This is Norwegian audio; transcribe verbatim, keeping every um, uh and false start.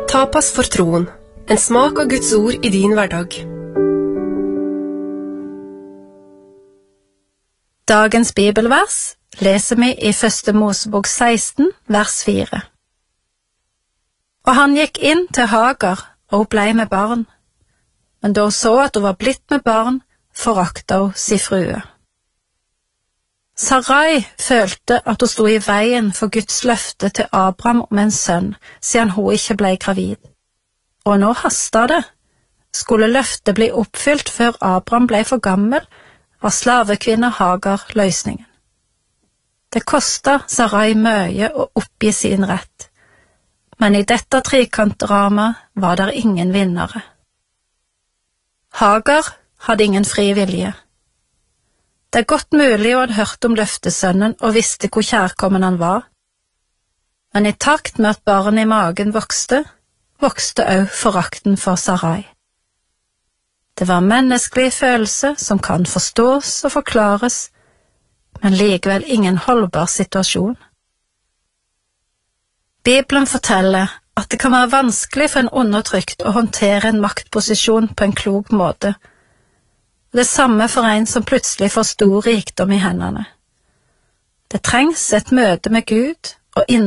Tapas for troen, en smak av Guds ord i din hverdag. Dagens bibelvers leser vi i første Mosebok seksten, vers fire. Og han gikk inn til Hagar, og hun ble med barn. Men da hun så at hun var blitt med barn, forakta hun si frue. Sarai følte at hun stod i veien for Guds løfte til Abraham om en sønn, siden hun ikke ble gravid. Og nå hastet det. Skulle løftet bli oppfylt før Abraham ble for gammel, var slavekvinne Hagar løsningen. Det kostet Sarai mye å oppgi sin rett, men i dette trikantdramaet var der ingen vinnere. Hagar hadde ingen fri vilje. Det er godt mulig hun hadde hørt om løftesønnen og visste hvor kjærkommen han var, men i takt med at barnet i magen vokste, vokste også forakten for Sarai. Det var menneskelig følelse som kan forstås og forklares, men likevel ingen holdbar situasjon. Bibelen forteller at det kan være vanskelig for en undertrykt å håndtere en maktposisjon på en klok måte. Det samme for en som plutselig får stor rikdom i hendene. Det trengs et møte med Gud og